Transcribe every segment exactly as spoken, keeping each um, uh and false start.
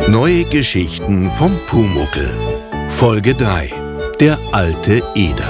Neue Geschichten vom Pumuckl. Folge drei. Der alte Eder.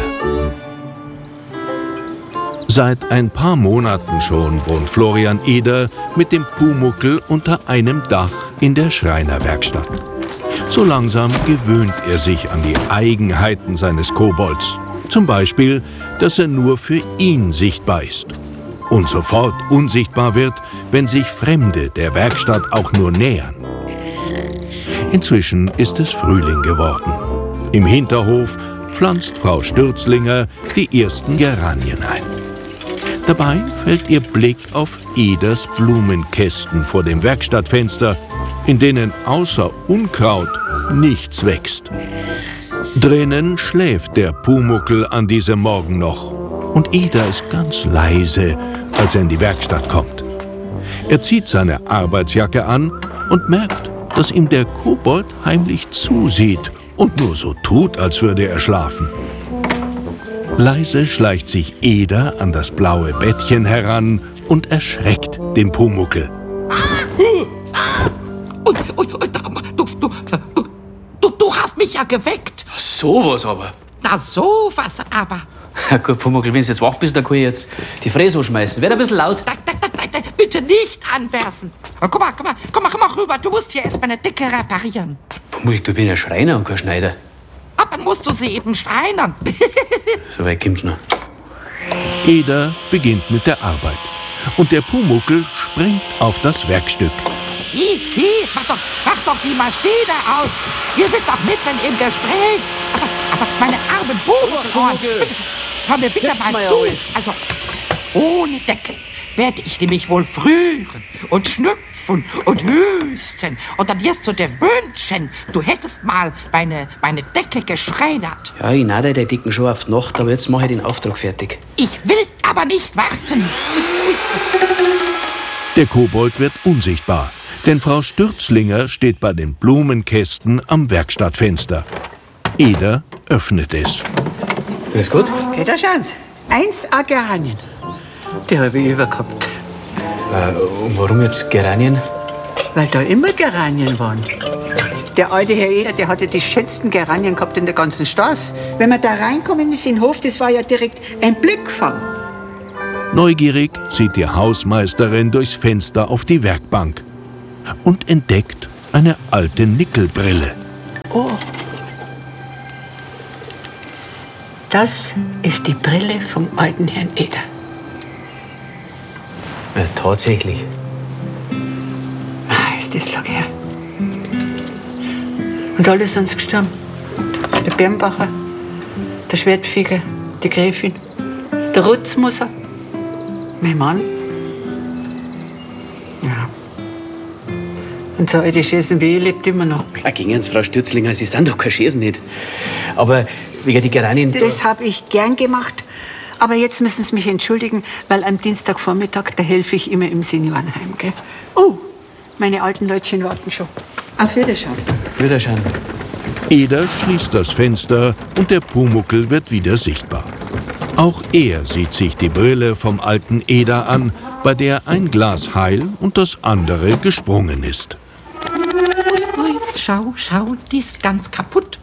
Seit ein paar Monaten schon wohnt Florian Eder mit dem Pumuckl unter einem Dach in der Schreinerwerkstatt. So langsam gewöhnt er sich an die Eigenheiten seines Kobolds. Zum Beispiel, dass er nur für ihn sichtbar ist. Und sofort unsichtbar wird, wenn sich Fremde der Werkstatt auch nur nähern. Inzwischen ist es Frühling geworden. Im Hinterhof pflanzt Frau Stürzlinger die ersten Geranien ein. Dabei fällt ihr Blick auf Eders Blumenkästen vor dem Werkstattfenster, in denen außer Unkraut nichts wächst. Drinnen schläft der Pumuckl an diesem Morgen noch und Eder ist ganz leise, als er in die Werkstatt kommt. Er zieht seine Arbeitsjacke an und merkt, dass ihm der Kobold heimlich zusieht und nur so tut, als würde er schlafen. Leise schleicht sich Eder an das blaue Bettchen heran und erschreckt den Pumuckl. Ui, ui, ui, du, du, du, du hast mich ja geweckt. Sowas aber. Na, sowas aber. Ja gut, Pumuckl, wenn du jetzt wach bist, dann kann ich jetzt die Fräse schmeißen. Wird ein bisschen laut. Da, da, da, da, bitte nicht anwerfen. Komm mal, komm mal, komm mal, komm mal rüber. Du musst hier erst meine Decke reparieren. Pumuckl, du bist ja Schreiner und kein Schneider. Aber dann musst du sie eben schreinern. So weit kommt's noch. Eder beginnt mit der Arbeit. Und der Pumuckl springt auf das Werkstück. Hi, hi, mach doch, mach doch die Maschine aus. Wir sind doch mitten im Gespräch. Aber, aber meine armen Buben, hör mir bitte mal mal zu. aus. Also, ohne Deckel werde ich nämlich wohl frühren und schnüpfen und hüsten. Und dann wirst du dir wünschen, du hättest mal meine, meine Decke geschreddert. Ja, ich nade die Dicken schon auf die Nacht, aber jetzt mache ich den Auftrag fertig. Ich will aber nicht warten. Der Kobold wird unsichtbar, denn Frau Stürzlinger steht bei den Blumenkästen am Werkstattfenster. Eder öffnet es. Alles gut? Okay, da schauen Sie. Eins a Geranien. Die habe ich übergehabt. Äh, und warum jetzt Geranien? Weil da immer Geranien waren. Der alte Herr Eder, der hatte die schönsten Geranien gehabt in der ganzen Straße. Wenn man da reinkommen ist in den Hof, das war ja direkt ein Blickfang. Neugierig sieht die Hausmeisterin durchs Fenster auf die Werkbank und entdeckt eine alte Nickelbrille. Oh. Das ist die Brille vom alten Herrn Eder. Ja, tatsächlich. Ah, ist das lang her. Und alle sind sie gestorben. Der Birnbacher, der Schwertfeger, die Gräfin, der Rutzmusser, mein Mann. Ja. Und so alte Schäsen wie ich lebt immer noch. Ja, gegen uns, Frau Stürzlinger, Sie sind doch kein Schäsen nicht. Aber wegen die Geranien... Das habe ich gern gemacht. Aber jetzt müssen Sie mich entschuldigen, weil am Dienstagvormittag, da helfe ich immer im Seniorenheim. Gell? Oh, meine alten Leutchen warten schon. Auf Wiederschauen. Wiederschauen. Eder schließt das Fenster und der Pumuckl wird wieder sichtbar. Auch er sieht sich die Brille vom alten Eder an, bei der ein Glas heil und das andere gesprungen ist. Ui, schau, schau, die ist ganz kaputt.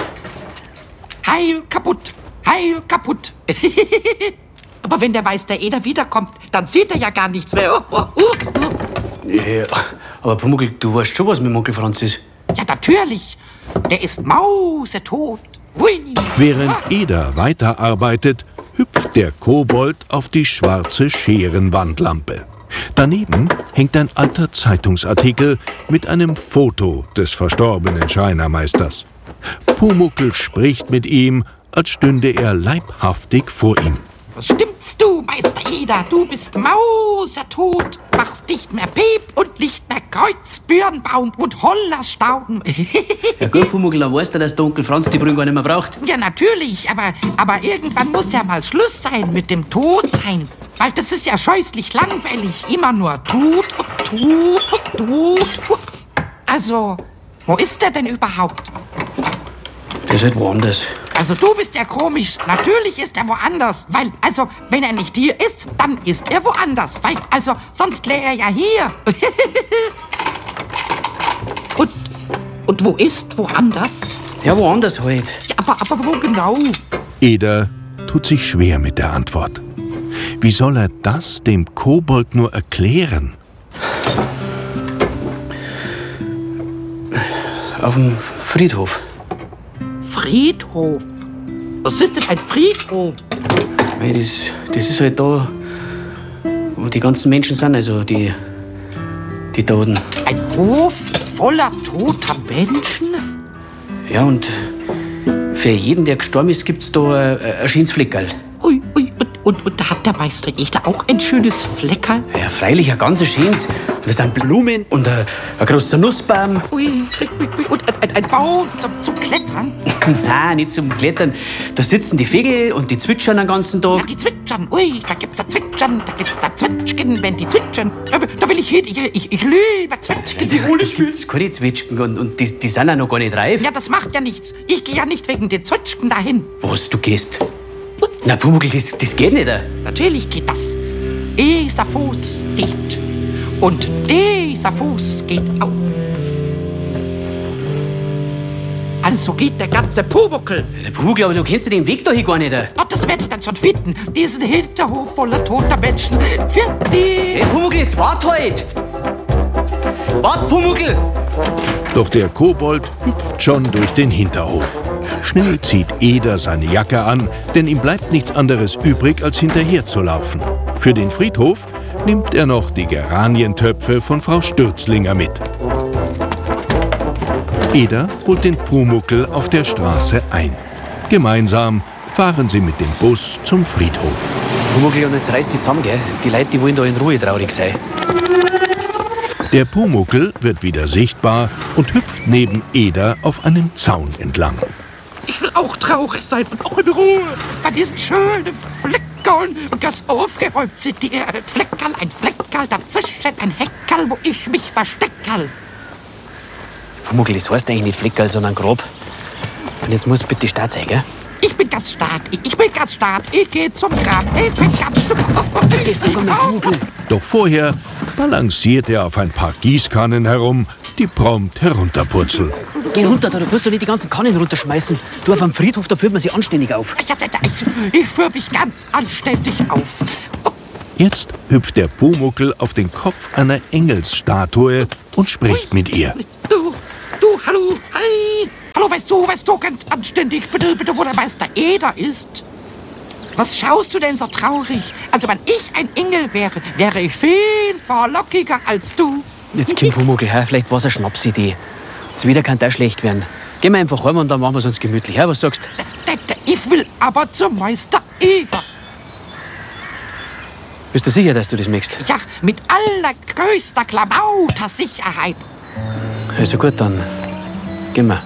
Heil kaputt, heil kaputt. Aber wenn der Meister Eder wiederkommt, dann sieht er ja gar nichts mehr. Oh, oh, oh, oh. Ja, aber Pumuckl, du weißt schon, was mit dem Onkel Franz ist. Ja, natürlich. Der ist mausetot. Hui. Während Eder weiterarbeitet, hüpft der Kobold auf die schwarze Scherenwandlampe. Daneben hängt ein alter Zeitungsartikel mit einem Foto des verstorbenen Schreinermeisters. Pumuckl spricht mit ihm, als stünde er leibhaftig vor ihm. Was stimmst du, Meister Eder? Du bist mausetot, machst nicht mehr Piep und nicht mehr Kreuz, Birnbaum und Hollersstauden. Ja gut, Pumuckl, dann weißt du, dass der Onkel Franz die Brille gar nicht mehr braucht. Ja, natürlich, aber, aber irgendwann muss ja mal Schluss sein mit dem Todsein. Weil das ist ja scheußlich langweilig. Immer nur tut und tut und tut. Also, wo ist der denn überhaupt? Der ist halt woanders. Also du bist ja komisch. Natürlich ist er woanders. Weil, also, wenn er nicht hier ist, dann ist er woanders. Weil, also, sonst wäre er ja hier. Und Und wo ist woanders? Ja, woanders halt. Ja, aber, aber wo genau? Eder tut sich schwer mit der Antwort. Wie soll er das dem Kobold nur erklären? Auf dem Friedhof. Friedhof? Was ist denn ein Friedhof? Weil das, das ist halt da, wo die ganzen Menschen sind, also die, die Toten. Ein Hof voller toter Menschen? Ja, und für jeden, der gestorben ist, gibt's da ein, ein schönes Fleckerl. Ui, ui, und, und, und da hat der Meister Eder auch ein schönes Fleckerl? Ja, freilich, ein ganz schönes. Und da sind Blumen und ein, ein großer Nussbaum. Ui, ui, ui, und ein, ein, ein Baum zum, zum Klettern? Nein, nicht zum Klettern. Da sitzen die Vögel und die zwitschern den ganzen Ja, Tag. die zwitschern. Ui, da gibt's da Zwitschern, da gibt's da Zwitschgen, wenn die zwitschern. Da, da will ich hin, ich, ich, ich liebe Zwitschgen. Die hol ich mit. Keine Zwitschgen und, und die, die sind auch noch gar nicht reif. Ja, das macht ja nichts. Ich gehe ja nicht wegen den Zwitschgen dahin. Was, du gehst? Na, Pumuckl, das, das geht nicht. Natürlich geht das. Dieser Fuß geht. Und dieser Fuß geht auch. Also geht der ganze Pumuckl. Der Pumuckl, aber du kennst ja den Weg dahin gar nicht. Oh, das werde ich dann schon finden. Diesen Hinterhof voller toter Menschen. Für die. Hey, Pumuckl, jetzt wart halt! Wart, Pumuckl! Doch der Kobold hüpft schon durch den Hinterhof. Schnell zieht Eder seine Jacke an, denn ihm bleibt nichts anderes übrig, als hinterher zu laufen. Für den Friedhof nimmt er noch die Geranientöpfe von Frau Stürzlinger mit. Eder holt den Pumuckl auf der Straße ein. Gemeinsam fahren sie mit dem Bus zum Friedhof. Pumuckl, und jetzt reißt die zusammen, gell? Die Leute, die wollen da in Ruhe traurig sein. Der Pumuckl wird wieder sichtbar und hüpft neben Eder auf einem Zaun entlang. Ich will auch traurig sein und auch in Ruhe. Bei diesen schönen Fleckerln und ganz aufgeräumt sind die äh, Fleckerl, ein Fleckerl, dazwischen ein Heckerl, wo ich mich versteckerl. Pumuckl, das heißt eigentlich nicht Fleckerl, sondern Grab. Und jetzt muss bitte Start sein, gell? Ich bin ganz stark, ich, ich bin ganz stark, ich gehe zum Grab, ich bin ganz stark. Gehst du mit Pumuckl? Doch vorher balanciert er auf ein paar Gießkannen herum, die prompt herunterpurzeln. Geh runter, da, du musst doch nicht die ganzen Kannen runterschmeißen. Du, auf dem Friedhof, da führt man sich anständig auf. Ja, ich, ich führe mich ganz anständig auf. Jetzt hüpft der Pumuckl auf den Kopf einer Engelsstatue und spricht mit ihr. Du, du, hallo, hi. Hallo, weißt du, weißt du, ganz anständig, bitte, bitte, wo der Meister Eder ist. Was schaust du denn so traurig? Also, wenn ich ein Engel wäre, wäre ich viel vorlockiger als du. Jetzt kommt Pumuckl, he? Vielleicht war es eine Schnapsidee. Jetzt wieder kann das schlecht werden. Gehen wir einfach heim und dann machen wir es uns gemütlich. He? Was sagst du? Ich will aber zum Meister Eder. Bist du sicher, dass du das möchtest? Ja, mit allergrößter Klamauter Sicherheit. Also gut, dann gehen wir.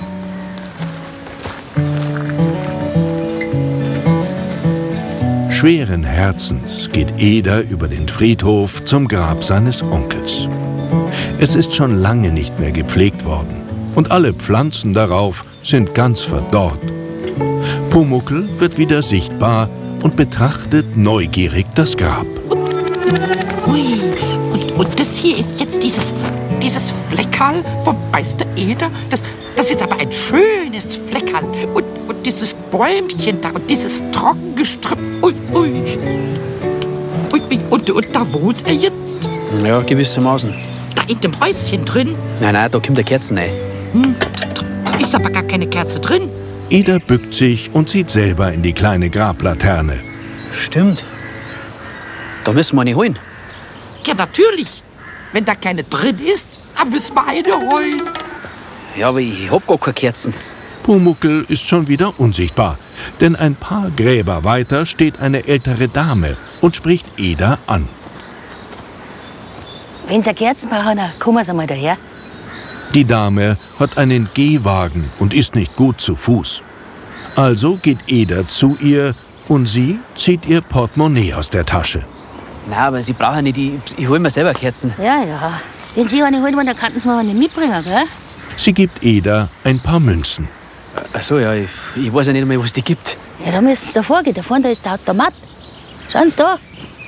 Schweren Herzens geht Eder über den Friedhof zum Grab seines Onkels. Es ist schon lange nicht mehr gepflegt worden und alle Pflanzen darauf sind ganz verdorrt. Pumuckl wird wieder sichtbar und betrachtet neugierig das Grab. Ui, und, und das hier ist jetzt dieses, dieses Fleckerl vom Meister Eder. Das, das ist aber ein schönes Fleckerl. Und, und dieses Bäumchen da und dieses Trockengestrüpp. Ui, ui. Ui, und, und da wohnt er jetzt? Ja, gewissermaßen. Da in dem Häuschen drin? Nein, nein, da kommt der Kerzen rein. Hm, da ist aber gar keine Kerze drin. Eder bückt sich und sieht selber in die kleine Grablaterne. Stimmt. Da müssen wir eine holen. Ja, natürlich. Wenn da keine drin ist, dann müssen wir eine holen. Ja, aber ich hab gar keine Kerzen. Pumuckl ist schon wieder unsichtbar, denn ein paar Gräber weiter steht eine ältere Dame und spricht Eder an. Wenn Sie Kerzen brauchen, kommen Sie mal daher. Die Dame hat einen Gehwagen und ist nicht gut zu Fuß. Also geht Eder zu ihr und sie zieht ihr Portemonnaie aus der Tasche. Nein, aber Sie brauchen nicht, ich, ich hol mir selber Kerzen. Ja, ja. Wenn Sie eine holen wollen, dann könnten Sie mir eine mitbringen, gell? Sie gibt Eder ein paar Münzen. Ach so, ja, ich, ich weiß ja nicht mehr, was die gibt. Ja, da müssen Sie davor gehen. Da vorne da ist der Automat. Schauen Sie da.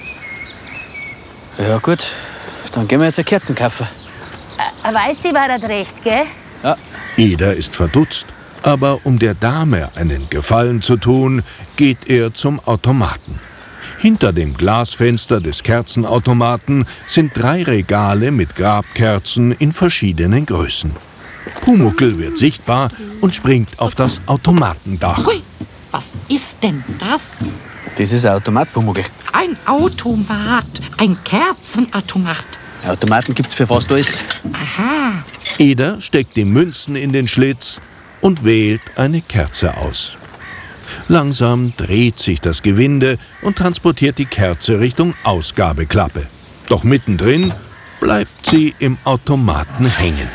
Ja, gut. Dann gehen wir jetzt eine Kerzen kaufen. Eine weiße war das recht, gell? Ja, Eder ist verdutzt, aber um der Dame einen Gefallen zu tun, geht er zum Automaten. Hinter dem Glasfenster des Kerzenautomaten sind drei Regale mit Grabkerzen in verschiedenen Größen. Pumuckl wird sichtbar und springt auf das Automatendach. Hui, was ist denn das? Das ist ein Automat, Pumuckl. Ein Automat, ein Kerzenautomat. Automaten gibt's für fast alles. Aha. Eder steckt die Münzen in den Schlitz und wählt eine Kerze aus. Langsam dreht sich das Gewinde und transportiert die Kerze Richtung Ausgabeklappe. Doch mittendrin bleibt sie im Automaten hängen.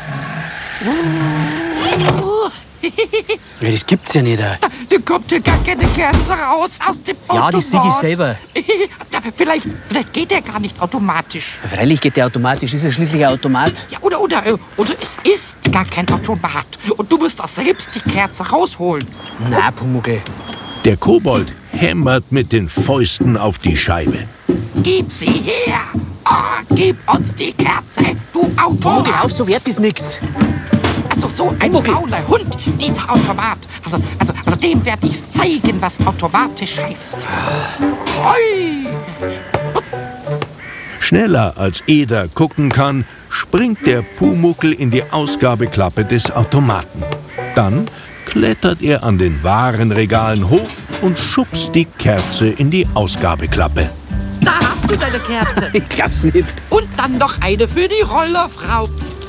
Ja, das gibt's ja nicht. Da kommt hier gar keine Kerze raus aus dem Automat. Ja, das sehe ich selber. Vielleicht, vielleicht geht der gar nicht automatisch. Freilich geht der automatisch, ist ja schließlich ein Automat. Ja, oder, oder, äh, oder es ist gar kein Automat. Und du musst doch selbst die Kerze rausholen. Na, Pumuckl. Der Kobold hämmert mit den Fäusten auf die Scheibe. Gib sie her. Oh, gib uns die Kerze, du Pumuckl, Automat. auf, so wert ist nix. Also so ein fauler Hund, dieser Automat. Also, also, also dem werde ich zeigen, was automatisch heißt. Ui. Schneller als Eder gucken kann, springt der Pumuckl in die Ausgabeklappe des Automaten. Dann klettert er an den Warenregalen hoch und schubst die Kerze in die Ausgabeklappe. Da hast du deine Kerze. Ich glaub's nicht. Und dann noch eine für die Rollerfrau.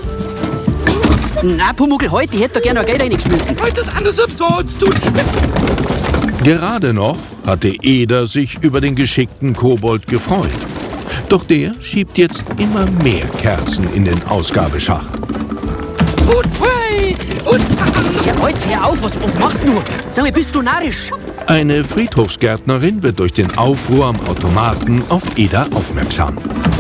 Na, Pumuckl, heute hätte er gerne noch Geld reingeschmissen. Heute ist alles umsonst, du Schwimmer. Gerade noch hatte Eder sich über den geschickten Kobold gefreut. Doch der schiebt jetzt immer mehr Kerzen in den Ausgabeschacht. Und hui, und Ja, heute, hör auf, was, was machst du? Sag mal, bist du narrisch? Eine Friedhofsgärtnerin wird durch den Aufruhr am Automaten auf Eder aufmerksam.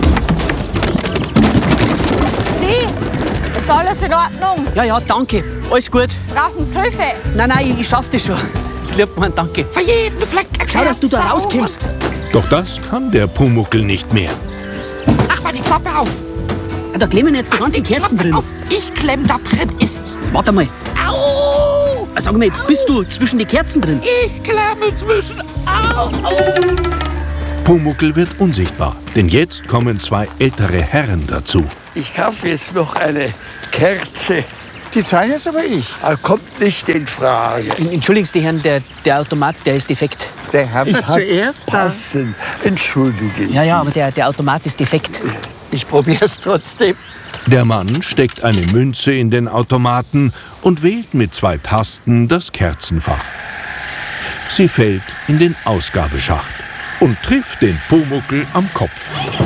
Sie, ist alles in Ordnung? Ja, ja, danke. Alles gut. Brauchen Sie Hilfe? Nein, nein, ich, ich schaff das schon. Das liebt man, danke. für jeden Fleck eine Schau, dass du da Kerze rauskommst. Doch das kann der Pumuckl nicht mehr. Mach mal die Klappe auf. Da klemmen jetzt die Mach ganzen die Kerzen Klappe drin. auf. Ich klemm da drin ist. Warte mal. Au! Sag mal, bist du zwischen die Kerzen drin? Ich klemme zwischen. Au! Au! Pumuckl wird unsichtbar, denn jetzt kommen zwei ältere Herren dazu. Ich kaufe jetzt noch eine Kerze. Die zahlen jetzt aber ich. Ah, kommt nicht in Frage. Entschuldigen Sie, Herrn, der, der Automat, der ist defekt. Der Herr Ich wird hab zuerst da. passen. Entschuldigen Ja, Sie. ja, aber der, der Automat ist defekt. Ich probier's trotzdem. Der Mann steckt eine Münze in den Automaten und wählt mit zwei Tasten das Kerzenfach. Sie fällt in den Ausgabeschacht und trifft den Pumuckl am Kopf.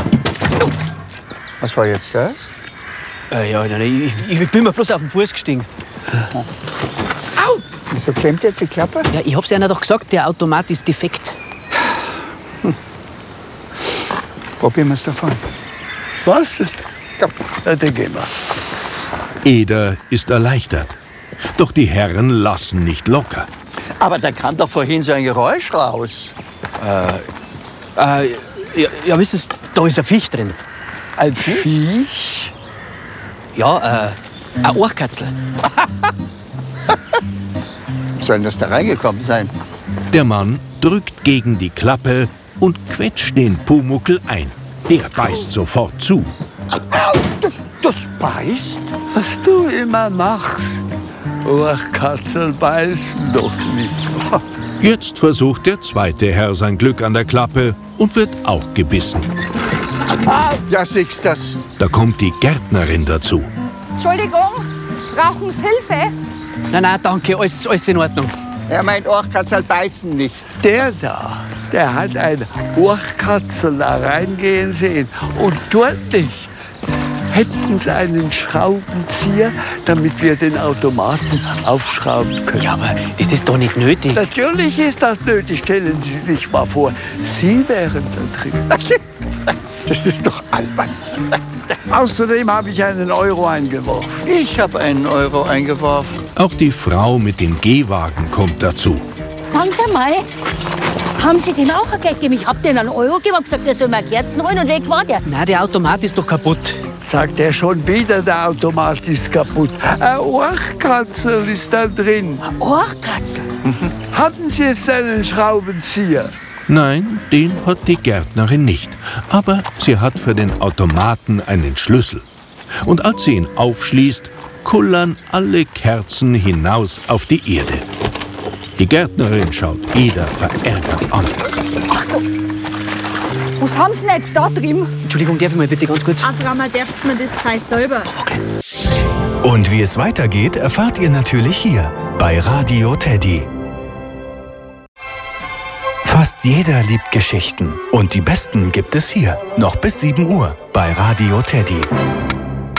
Was war jetzt das? Äh, ja, nein, ich, ich bin mir bloß auf den Fuß gestiegen. Au! Wieso klemmt jetzt die Klappe? Ja, ich hab's Ihnen doch gesagt, der Automat ist defekt. Probieren wir's davon. Was? Komm. Na, dann gehen wir. Eder ist erleichtert. Doch die Herren lassen nicht locker. Aber da kam doch vorhin so ein Geräusch raus. Äh, ja, ja, wissen Sie, da ist ein Viech drin. Ein Viech? Ja, äh, ein Ohrkatzel. Sollen das da reingekommen sein? Der Mann drückt gegen die Klappe und quetscht den Pumuckl ein. Der beißt sofort zu. Au, das, das beißt? Was du immer machst. Ohrkatzel beißen doch nicht. Jetzt versucht der zweite Herr sein Glück an der Klappe und wird auch gebissen. Ja, siehst das. Da kommt die Gärtnerin dazu. Entschuldigung, brauchen Sie Hilfe? Nein, nein, danke, alles, alles in Ordnung. Er meint, Ohrkatzel beißen nicht. Der da, der hat ein Ohrkatzel da reingehen sehen und dort nichts. Hätten Sie einen Schraubenzieher, damit wir den Automaten aufschrauben können? Ja, aber das ist doch nicht nötig. Natürlich ist das nötig. Stellen Sie sich mal vor, Sie wären da drin. Das ist doch albern. Außerdem habe ich einen Euro eingeworfen. Ich habe einen Euro eingeworfen. Auch die Frau mit dem Gehwagen kommt dazu. Danke mal. Haben Sie dem auch ein Geld gegeben? Ich hab denen einen Euro gegeben und gesagt, der soll mir Kerzen holen und weg war der. Nein, der Automat ist doch kaputt. sagt er, schon wieder, der Automat ist kaputt. Ein Ohrkatzel ist da drin. Ein Ohrkatzel? Hatten Sie jetzt einen Schraubenzieher? Nein, den hat die Gärtnerin nicht. Aber sie hat für den Automaten einen Schlüssel. Und als sie ihn aufschließt, kullern alle Kerzen hinaus auf die Erde. Die Gärtnerin schaut Eder verärgert an. Ach so. Was haben Sie denn jetzt da drin? Entschuldigung, darf ich mal bitte ganz kurz? Ach, Frau, man darf mir das Zeug selber. Und wie es weitergeht, erfahrt ihr natürlich hier bei Radio Teddy. Fast jeder liebt Geschichten. Und die besten gibt es hier. Noch bis sieben Uhr bei Radio Teddy.